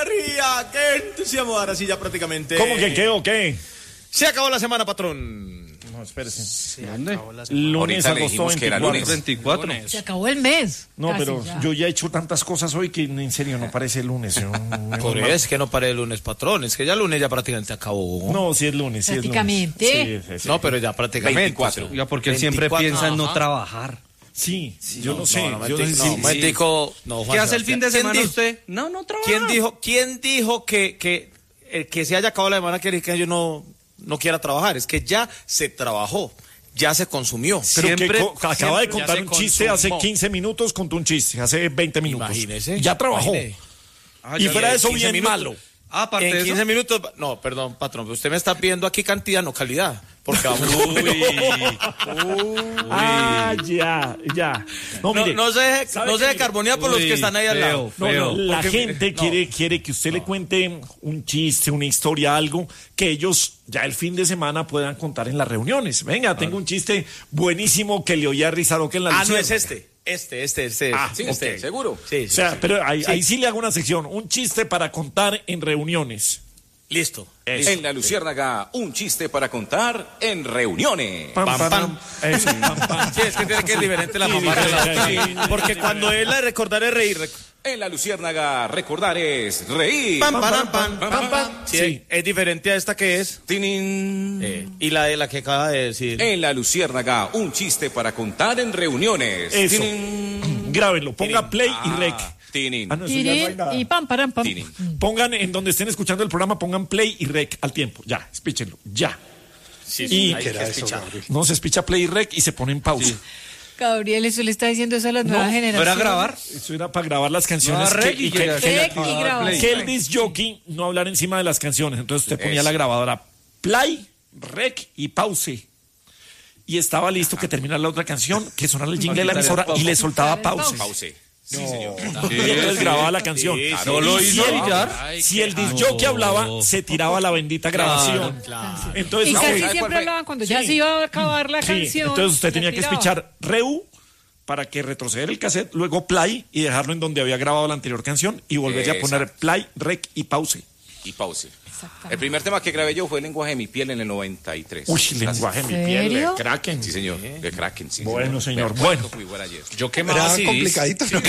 alegría! ¡Qué entusiasmo! Ahora sí, ya prácticamente... ¿Cómo que qué o qué? Se acabó la semana, patrón. No, espérese. ¿Dónde? Lunes, agosto 24. Se acabó el mes. No, casi pero ya. yo ya he hecho tantas cosas hoy que en serio no parece el lunes. Por eso es que no paré el lunes, patrón. Es que ya el lunes ya prácticamente acabó. No, sí es lunes, sí es lunes. Prácticamente. Sí. No, pero ya prácticamente. 24. Oiga, porque él siempre 24, piensa en no ajá. trabajar. Sí, yo no sé. ¿Qué hace el fin de semana ¿Quién usted? No trabaja. ¿Quién dijo que se haya acabado la semana quiere decir que yo no quiera trabajar? Es que ya se trabajó, ya se consumió. Pero Siempre- acaba de contar ya un se chiste hace consumó. 15 minutos, contó un chiste hace 20 minutos. Imagínese. Ya trabajó. Imagine. Y fuera de eso, 15 bien minutos. malo. Aparte En de 15 eso. minutos, no, perdón, patrón, usted me está pidiendo aquí cantidad, no calidad. Porque vamos. Ah, ya. No, mire. No se ¿sabe deje qué? carbonear por los que están ahí al lado. No, la Porque, gente mire, quiere que usted le cuente un chiste, una historia, algo que ellos ya el fin de semana puedan contar en las reuniones. Venga, tengo un chiste buenísimo que le oí a Rizaroque en la no Luciérnaga. es este. Este. Ah, Sí, ok. seguro. Sí, O sea, pero ahí sí le hago una sección, un chiste para contar en reuniones. listo. Eso. En la Luciérnaga, un chiste para contar en reuniones. Pam, Pam, pam, pam. Eso, pam, pam. Sí, es que tiene que ser diferente la Sí, mamá. sí. Porque cuando él la de recordar es reír. En la Luciérnaga, recordar es reír. Pam, pam, pam, pam, pam. Sí, Sí. es diferente a esta que es. Tinin. Y la de la que acaba de decir. En la Luciérnaga, un chiste para contar en reuniones. Eso. Tinin. Grábenlo, ponga play y rec. Tinin. Ah, no, eso ya no hay Tirín nada. y pam, param, pam. Tinin. Pongan en donde estén escuchando el programa, pongan play y rec al tiempo. Ya, espíchenlo, ya. Y hay que escuchar. no se espicha play y rec y se pone en pausa. Gabriel, eso le está diciendo eso a las nuevas generaciones. ¿Fuera a grabar? Eso era para grabar las canciones. No, rec y que ya- Rec y grabar. que el disc jockey no hablar encima de las canciones. Entonces usted ponía Eso. la grabadora play, rec y pause. Y estaba listo que terminara la otra canción, que sonara el jingle de la emisora y le soltaba pause. Pause. Sí, señor. Y entonces grababa la canción. Sí, ¿No lo Y hizo si el- Villar? Si el disc jockey hablaba, se tiraba la bendita grabación. Entonces, Y no, casi ¿sabe cuál siempre fue? hablaban cuando ya Sí. se iba a acabar la sí, canción. entonces usted se tenía que tiraba. espichar reu para que retroceder el cassette, luego play y dejarlo en donde había grabado la anterior canción y volverle a poner Exacto. play, rec y pause. Y pause. El primer tema que grabé yo fue El lenguaje de mi piel en el 93. Uy, lenguaje de mi ¿Serio? piel, de Kraken. Sí, señor. De Kraken, sí. Bueno, señor, Me acuerdo, bueno. muy buena ayer. Yo quemaba Era CDs. complicadito, ¿no?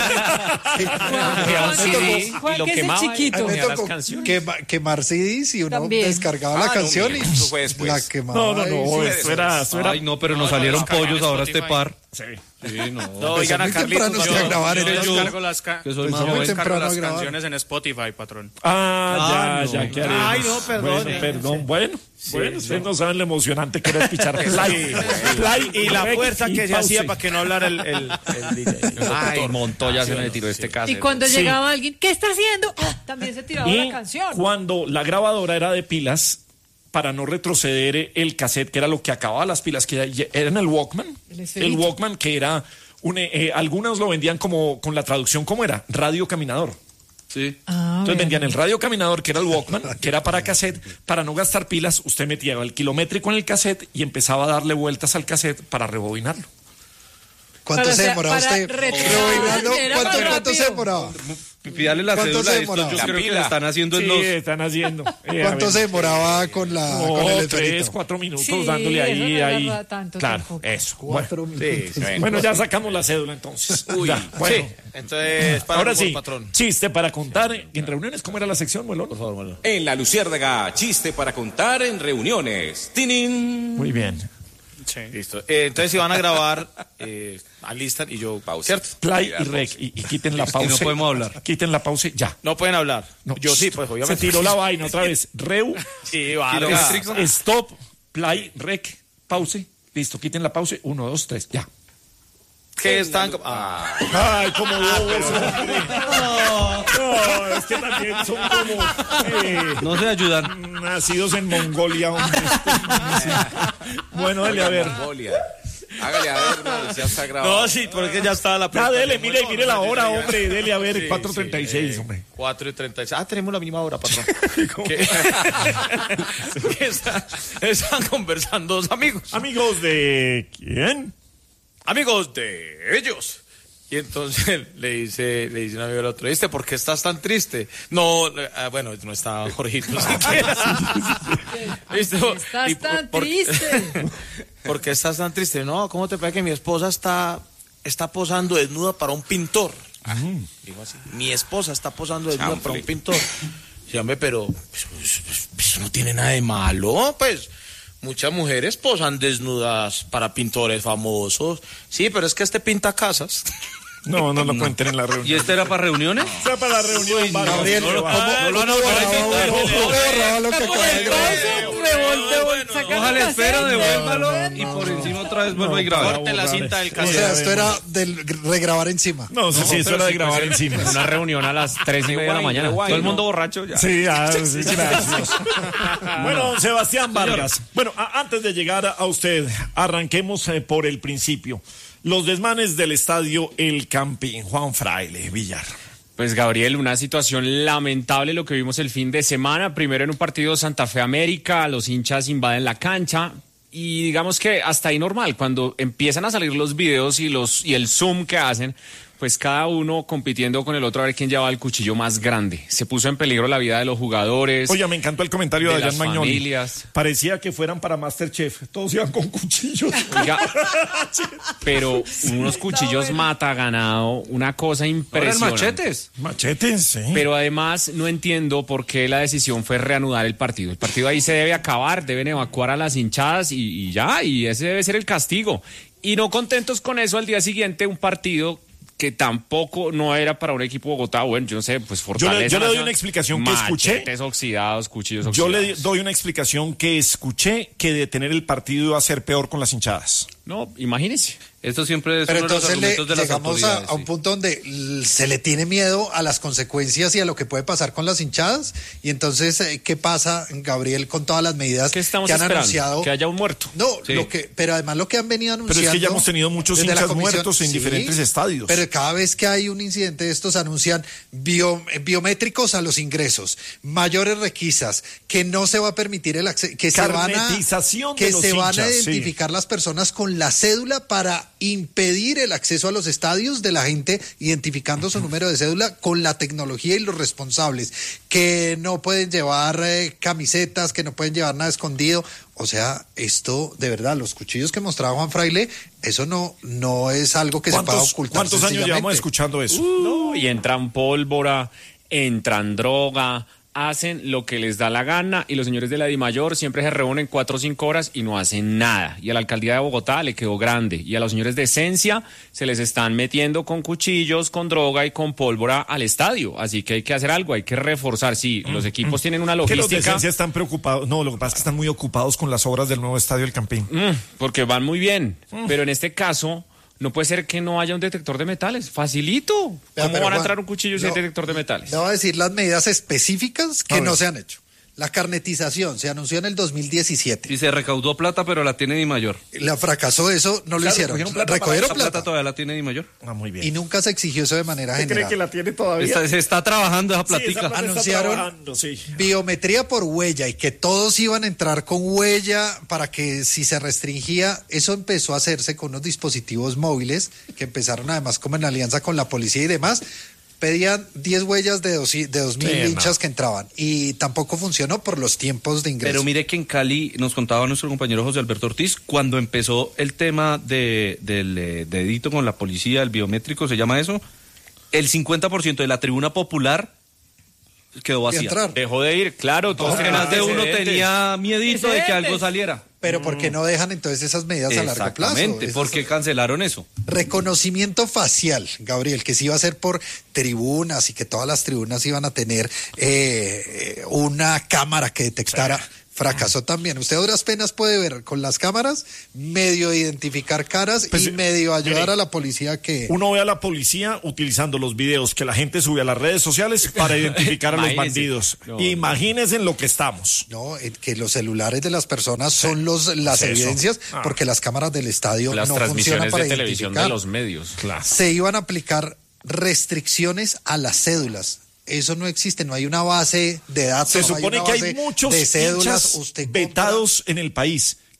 Creaba un CD Juan, y lo que ese quemaba chiquito. y Me ponía las tocó canciones. quemar CDs y uno También. descargaba la canción mire, y eso fue después. la quemaba. No, y- eso era... Ay, no, pero nos salieron pollos ahora este par. Sí. Sí, no. No, oigan a muy Carlitos. temprano usted a grabar en yo- el descargo que soy más muy joven. temprano a grabar. canciones en Spotify, patrón. Ah, no. ya, ¿qué haremos? Ay, no, perdón. Bueno, ustedes no saben lo emocionante que era espichar play. Play Y la rec fuerza y que se pause. hacía para que no hablara el DJ. Ay, Montoya se me tiró este Y caso. cuando Sí. llegaba alguien, ¿qué está haciendo? También se tiraba Y la canción. cuando la grabadora era de pilas, para no retroceder el cassette, que era lo que acababa las pilas, que era en el Walkman. El El esferito. Walkman, que era algunos lo vendían como con la traducción, ¿cómo era? Radio caminador. Sí. Entonces vendían el radio caminador, que era el Walkman, que era para cassette. Para no gastar pilas, usted metía el kilométrico en el cassette y empezaba a darle vueltas al cassette para rebobinarlo. ¿Cuánto Para- se demoraba para usted? retrasar, Rebobinando, era más ¿Cuánto se rápido. demoraba? Pídale la ¿Cuánto cédula se de estos. demoraba? Yo La creo que pila. le están haciendo en Sí, los... están haciendo. ¿Cuánto se demoraba con el No, esferito? 3-4 minutos Sí, dándole eso ahí, no ahí. agarra tanto Claro, tampoco. eso. 4 minutos. Bueno, ya sacamos la cédula entonces. Uy, Ya, bueno. sí. Entonces, para Ahora por sí, patrón. chiste para contar en reuniones. ¿Cómo era la sección, Muelón? Por favor, En la Luciérnaga, chiste para contar en reuniones. Tinin. Muy bien. Listo. Entonces, si van a grabar, alistan y yo Pausa. ¿cierto? Play y rec. Y quiten la que pausa. no podemos hablar. Quiten la pausa ya. No pueden hablar. No. Yo sí, pues Se obviamente. tiró la vaina otra vez. Reu, Sí, valga. stop, play, rec, pause. Listo, quiten la pausa. 1, 2, 3, ya. Que están. Ay, como bobos, hombre. No, es que también son como No se ayudan. nacidos en Mongolia, hombre. Bueno, dale a ver. Mongolia. Hágale a ver, hermano, ya está grabado. No, sí, porque ya estaba la Ah, dele, pregunta. mire la hora, hombre. Dele a ver, Sí, 4:36, sí, hombre. 4:36. Tenemos la misma hora, patrón. Que están conversando dos amigos. Amigos de quién? Amigos de ellos. Y entonces le dice un amigo al otro, ¿viste por qué estás tan triste? No, bueno, no estaba Jorgito siquiera. ¿Viste? Estás tan triste. ¿Por qué estás tan triste? No, ¿cómo te parece que mi esposa está posando desnuda para un pintor? Digo así, mi esposa está posando desnuda para un pintor. Sí, hombre, pero eso no tiene nada de malo, pues. Muchas mujeres posan desnudas para pintores famosos. Sí, pero es que este pinta casas. No lo cuenten en la reunión. ¿Y este era para reuniones? O sea, para la reunión. Gabriel, ¿cómo borraba lo que acaba de grabar? Ojalá espero, devuélvalo y por encima otra vez vuelvo y grabo. Corte la cinta del O cassette. sea, esto era del regrabar encima. No, sí, eso era de grabar encima. Una reunión a las 3:30 de la mañana. Todo el mundo borracho ya. Sí, sí, gracias. Bueno, Sebastián Vargas. Bueno, antes de llegar a usted, arranquemos por el principio. Los desmanes del estadio El Campín. Juan Fraile, Villar. Pues Gabriel, una situación lamentable lo que vimos el fin de semana. Primero en un partido Santa Fe América, los hinchas invaden la cancha y digamos que hasta ahí normal. Cuando empiezan a salir los videos y el zoom que hacen, pues cada uno compitiendo con el otro a ver quién llevaba el cuchillo más grande. Se puso en peligro la vida de los jugadores. Oye, me encantó el comentario de Adrián Magnoli. Familias. Parecía que fueran para MasterChef. Todos iban con cuchillos. Oiga, pero unos cuchillos mata ganado, una cosa impresionante. ¿Eran machetes? Machetes, sí. Pero además no entiendo por qué la decisión fue reanudar el partido. El partido ahí se debe acabar, deben evacuar a las hinchadas y ya, y ese debe ser el castigo. Y no contentos con eso, al día siguiente un partido que tampoco no era para un equipo de Bogotá, bueno, yo no sé, pues Fortaleza. Yo le doy una explicación que escuché. Machetes oxidados, cuchillos Yo oxidados. le doy una explicación que escuché, que detener el partido iba a ser peor con las hinchadas. No, imagínese. Esto siempre es Pero uno de los entonces argumentos de las llegamos autoridades. a un punto donde se le tiene miedo a las consecuencias y a lo que puede pasar con las hinchadas. Y entonces, ¿qué pasa, Gabriel, con todas las medidas ¿Qué estamos que han esperando? anunciado? Que haya un muerto. No, Sí. pero además lo que han venido anunciando. Pero es que ya hemos tenido muchos desde la hinchas comisión, muertos en sí, diferentes estadios. Pero cada vez que hay un incidente de estos anuncian biométricos a los ingresos, mayores requisas, que no se va a permitir el acceso, que Carnetización de los van a hinchas, sí. identificar las personas con la cédula para impedir el acceso a los estadios de la gente identificando su número de cédula con la tecnología y los responsables, que no pueden llevar camisetas, que no pueden llevar nada escondido. O sea, esto de verdad, los cuchillos que mostraba Juan Fraile, eso no es algo que se pueda ocultar. ¿Cuántos años llevamos sencillamente. escuchando eso? No, y entran pólvora, entran droga, hacen lo que les da la gana y los señores de la DIMAYOR siempre se reúnen 4 o 5 horas y no hacen nada. Y a la alcaldía de Bogotá le quedó grande. Y a los señores de Esencia se les están metiendo con cuchillos, con droga y con pólvora al estadio. Así que hay que hacer algo, hay que reforzar. Sí, los equipos tienen una Que los de logística. Esencia están preocupados. No, lo que pasa es que están muy ocupados con las obras del nuevo estadio El Campín. Porque van muy bien. Pero en este caso, no puede ser que no haya un detector de metales. Facilito. Vea, ¿Cómo pero, van a Juan, entrar un cuchillo si hay detector de metales? Le voy a decir las medidas específicas A que ver. no se han hecho. La carnetización se anunció en el 2017. Y se recaudó plata, pero la tiene DIMAYOR. La fracasó eso, no lo hicieron. Recogieron La plata. plata todavía la tiene DIMAYOR. Ah, muy bien. Y nunca se exigió eso de manera ¿Usted cree general. que la tiene todavía? Se está trabajando esa Sí, esa platica. plata está Anunciaron trabajando, sí. biometría por huella y que todos iban a entrar con huella para que si se restringía, eso empezó a hacerse con unos dispositivos móviles que empezaron además como en alianza con la policía y demás. Pedían 10 huellas de 2.000 Sí, hinchas no. que entraban y tampoco funcionó por los tiempos de ingreso. Pero mire que en Cali nos contaba nuestro compañero José Alberto Ortiz, cuando empezó el tema del dedito con la policía, el biométrico, se llama eso, el 50% de la tribuna popular quedó Y vacía. entrar. Dejó de ir, claro. todos Porque tenían más de uno antecedentes. tenía miedito de que algo saliera. Pero ¿por qué no dejan entonces esas medidas a largo plazo? Exactamente, Esas- ¿por qué cancelaron eso? Reconocimiento facial, Gabriel, que se iba a hacer por tribunas y que todas las tribunas iban a tener una cámara que detectara. Fracasó también. Usted a duras penas puede ver con las cámaras, medio identificar caras Pues, y medio ayudar mire, a la policía que... Uno ve a la policía utilizando los videos que la gente sube a las redes sociales para identificar a los Imagínese. bandidos. No, Imagínense en lo que estamos. No, que los celulares de las personas son las eso. evidencias Ah. porque las cámaras del estadio Las no funcionan transmisiones para de televisión identificar. de los medios. Claro. Se iban a aplicar restricciones a las cédulas. Eso no existe, no hay una base de datos. Se no supone una que hay base muchos de cédulas. hinchas Usted compra- vetados en el país,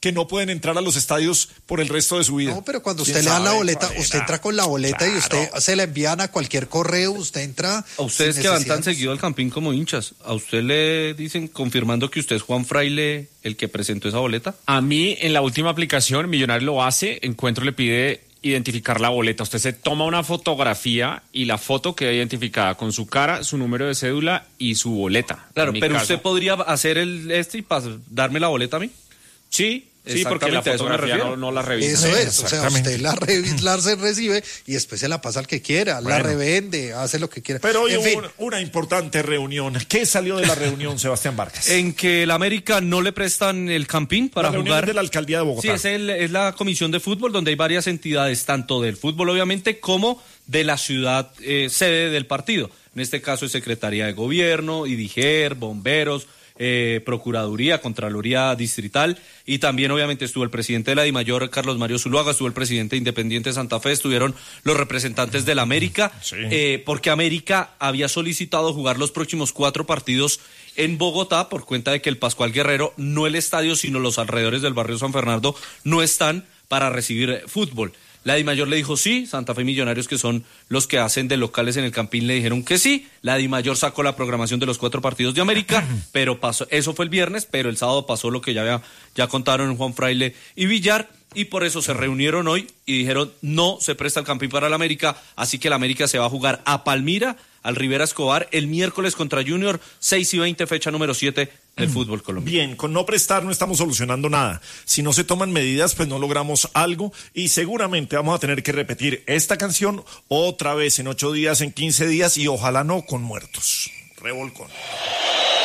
que no pueden entrar a los estadios por el resto de su vida. No, pero cuando ¿Quién usted le dan la sabe, boleta, Varela? usted entra con la boleta y usted se la envían a cualquier correo, usted entra. A ustedes sin que van necesidad. tan seguido al Campín como hinchas, ¿a usted le dicen confirmando que usted es Juan Fraile el que presentó esa boleta? A mí, en la última aplicación, Millonario lo hace, Encuentro le pide identificar la boleta. Usted se toma una fotografía y la foto queda identificada con su cara, su número de cédula y su boleta. Claro, En mi pero caso. usted podría hacer y darme la boleta a mí. Sí, porque la Exactamente, a eso me fotografía refiero. no la revisa. Eso es, o sea, Exactamente. usted la se recibe y después se la pasa al que quiera, la Bueno. revende, hace lo que quiera. Pero hoy en hubo fin, una importante reunión. ¿Qué salió de la reunión, Sebastián Vargas? En que el América no le prestan el Campín para la reunión jugar. de la alcaldía de Bogotá. Sí, es la comisión de fútbol donde hay varias entidades, tanto del fútbol obviamente como de la ciudad sede del partido. En este caso es Secretaría de Gobierno, IDIGER, Bomberos, Procuraduría, Contraloría Distrital, y también obviamente estuvo el presidente de la DIMAYOR, Carlos Mario Zuluaga, estuvo el presidente Independiente Santa Fe, estuvieron los representantes del América, porque América había solicitado jugar los próximos 4 partidos en Bogotá por cuenta de que el Pascual Guerrero, no el estadio, sino los alrededores del barrio San Fernando, no están para recibir fútbol. La DIMAYOR le dijo sí, Santa Fe Millonarios, que son los que hacen de locales en el Campín, le dijeron que sí. La DIMAYOR sacó la programación de los 4 partidos de América, pero pasó, eso fue el viernes, pero el sábado pasó lo que ya contaron Juan Fraile y Villar, y por eso se reunieron hoy y dijeron no se presta el Campín para el América, así que el América se va a jugar a Palmira, al Rivera Escobar, el miércoles contra Junior, 6:20, fecha número 7 del fútbol colombiano. Bien, con no prestar no estamos solucionando nada. Si no se toman medidas, pues no logramos algo y seguramente vamos a tener que repetir esta canción otra vez en 8 días, en 15 días y ojalá no con muertos. Revolcón.